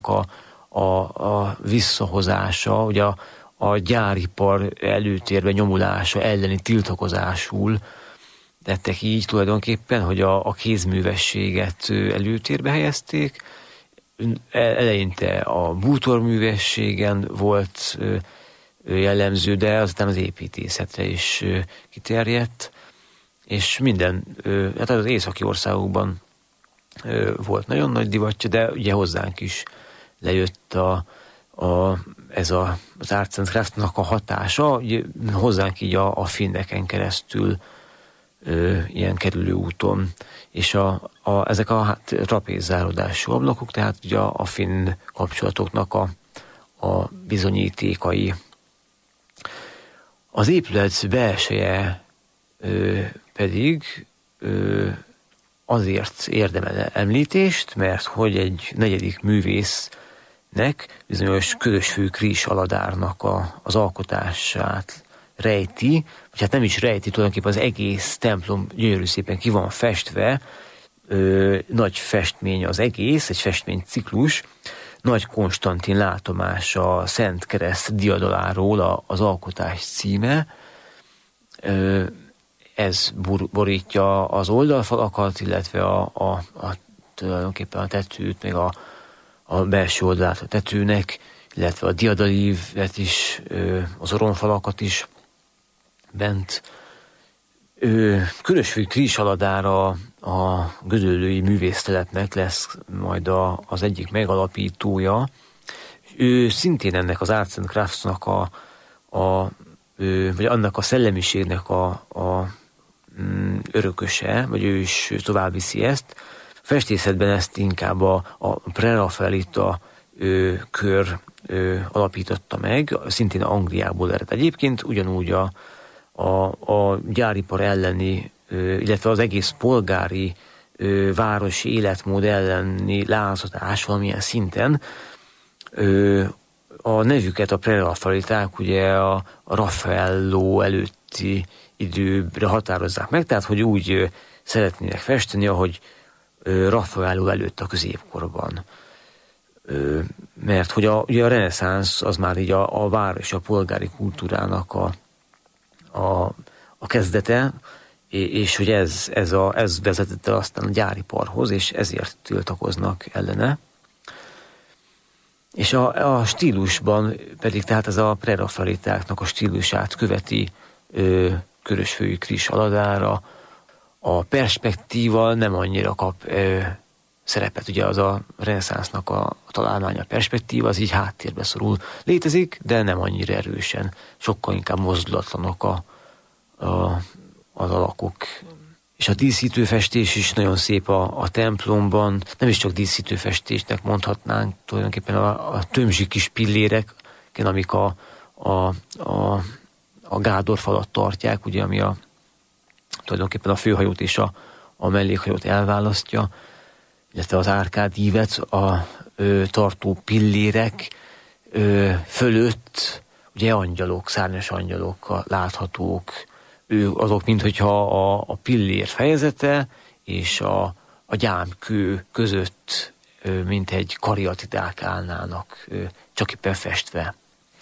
a visszahozása, ugye a gyáripar előtérbe nyomulása elleni tiltakozásul tettek így tulajdonképpen, hogy a kézművességet előtérbe helyezték. Eleinte a bútorművességen volt jellemző, de aztán az építészetre is kiterjedt, és hát az északi országokban volt nagyon nagy divatja, de ugye hozzánk is lejött az Arts and Craftsnak a hatása, ugye hozzánk így a finneken keresztül ilyen kerülő úton, és ezek a trapézzárodású ablakok, tehát ugye a finn kapcsolatoknak a bizonyítékai. Az épület belseje pedig azért érdemel említést, mert hogy egy negyedik művésznek, bizonyos Körösfő Kris Aladárnak az alkotását rejti, vagy hát nem is rejti, tulajdonképpen az egész templom gyönyörű szépen ki van festve, nagy festmény az egész, egy festményciklus, Nagy Konstantin látomása a Szent Kereszt diadaláról az alkotás címe. Ez borítja az oldalfalakat, illetve tulajdonképpen a tetőt, még a belső oldalát a tetőnek, illetve a diadalívet is, az oromfalakat is bent. Körösfő Kris Aladára a gödöllői művésztelepnek lesz majd az egyik megalapítója. Ő szintén ennek az Arts and Craftsnak vagy annak a szellemiségnek a örököse, vagy ő is tovább viszi ezt. Festészetben ezt inkább a prerafaelita kör alapította meg, szintén Angliából ered. Egyébként ugyanúgy a gyáripar elleni, illetve az egész polgári városi életmód elleni lázadás valamilyen szinten a nevüket a prerafaeliták ugye a Raffaello előtti időre határozzák meg, tehát hogy úgy szeretnének festeni, ahogy Raffaello előtt a középkorban. Mert hogy ugye a reneszánsz az már így a város, a polgári kultúrának a kezdete, és hogy ez vezetette aztán a gyáriparhoz, és ezért tiltakoznak ellene. És a stílusban pedig, tehát ez a prerafaelitáknak a stílusát követi Körösfő Kris Aladára. A perspektíva nem annyira kap szerepet, ugye az a reneszánsznak a találmánya perspektíva, az így háttérbe szorul. Létezik, de nem annyira erősen. Sokkal inkább mozdulatlanok az alakok. És a díszítőfestés is nagyon szép a templomban. Nem is csak díszítőfestésnek mondhatnánk, tulajdonképpen a tömzsi kis pillérek, amik a gádorfalat tartják, ugye, ami tulajdonképpen a főhajót és a mellékhajót elválasztja, illetve az árkádívet, a tartó pillérek fölött ugye angyalok, szárnyas angyalok láthatók. Azok, minthogyha a pillér fejezete és a gyámkő között mint egy kariatidák állnának, csak éppen festve.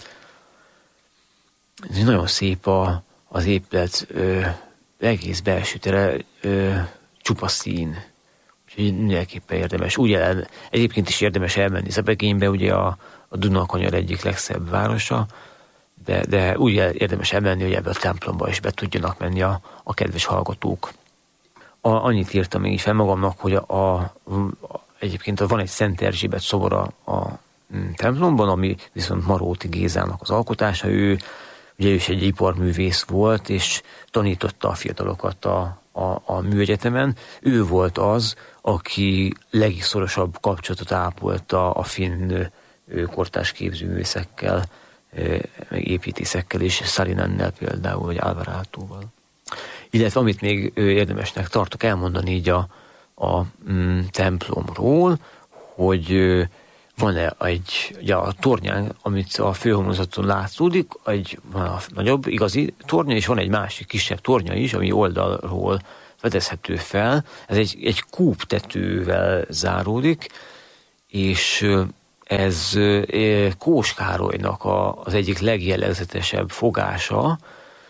Ez nagyon szép az épület egész belső tere, csupa szín. Úgyhogy mindenképpen érdemes. Egyébként is érdemes elmenni Zebegénybe, ugye a Dunakanyar egyik legszebb városa, de úgy érdemes elmenni, hogy ebbe a templomba is be tudjanak menni a kedves hallgatók. Annyit írtam még így fel magamnak, hogy egyébként van egy Szent Erzsébet szobor a templomban, ami viszont Maróti Gézának az alkotása. Ő is egy iparművész volt, és tanította a fiatalokat a műegyetemen. Ő volt az, aki legszorosabb kapcsolatot ápolt a finn kortárs képzőművészekkel, meg építészekkel, és Sarinennel például, vagy Alvaráltóval. Illetve amit még érdemesnek tartok elmondani így a templomról, hogy van-e ugye a tornyán, amit a főhomozaton látszódik, van a nagyobb igazi tornya, és van egy másik kisebb tornya is, ami oldalról fedezhető fel. Ez egy kúptetővel záródik, és ez Kós Károlynak az egyik legjellegzetesebb fogása,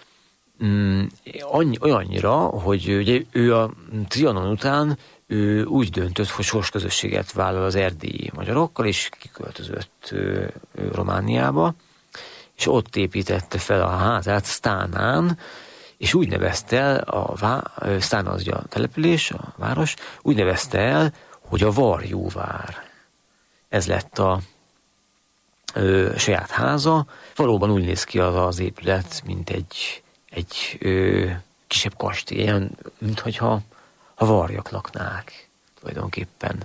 olyannyira, hogy ugye ő a Trianon után ő úgy döntött, hogy sorsközösséget vállal az erdélyi magyarokkal, és kiköltözött Romániába, és ott építette fel a házát Sztánán, és úgy nevezte el, Sztán az ugye a település, a város, úgy nevezte el, hogy a Varjúvár. Ez lett a saját háza. Valóban úgy néz ki az épület, mint egy kisebb kastély, olyan, mint hogyha varjak laknák tulajdonképpen.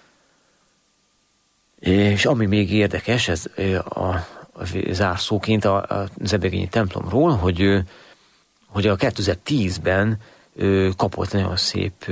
És ami még érdekes, ez a zárszóként a zebegényi templomról, hogy a 2010-ben kapott nagyon szép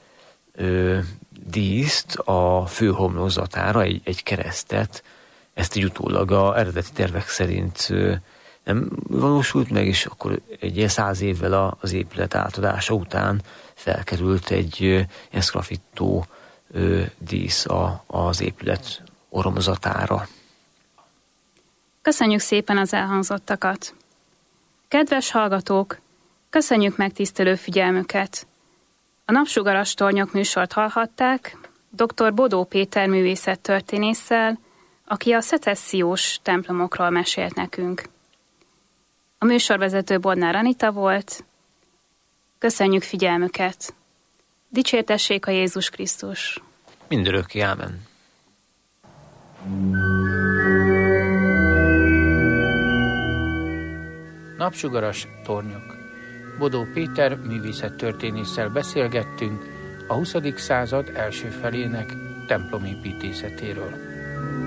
díszt a főhomlokzatára, egy keresztet. Ezt így utólag az eredeti tervek szerint nem valósult meg, és akkor egy ilyen 100 évvel az épület átadása után felkerült egy ilyen szgrafittó dísz az épület oromzatára. Köszönjük szépen az elhangzottakat! Kedves hallgatók, köszönjük megtisztelő figyelmüket! A Napsugaras Tornyok műsort hallhatták dr. Bodó Péter művészettörténésszel, aki a szecessziós templomokról mesélt nekünk. A műsorvezető Bodnár Anita volt. Köszönjük figyelmüket! Dicsértessék a Jézus Krisztus! Mindörökké, ámen! Napsugaras Tornyok. Bodó Péter művészettörténésszel beszélgettünk a 20. század első felének templomépítészetéről.